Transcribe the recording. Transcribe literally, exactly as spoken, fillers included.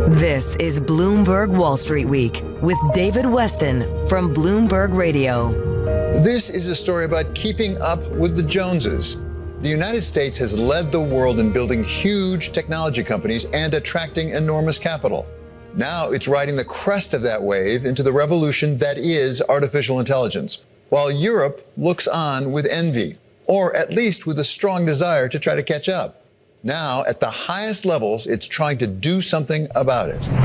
This is Bloomberg Wall Street Week with David Westin from Bloomberg Radio. This is a story about keeping up with the Joneses. The United States has led the world in building huge technology companies and attracting enormous capital. Now it's riding the crest of that wave into the revolution that is artificial intelligence, while Europe looks on with envy, or at least with a strong desire to try to catch up. Now, at the highest levels, it's trying to do something about it.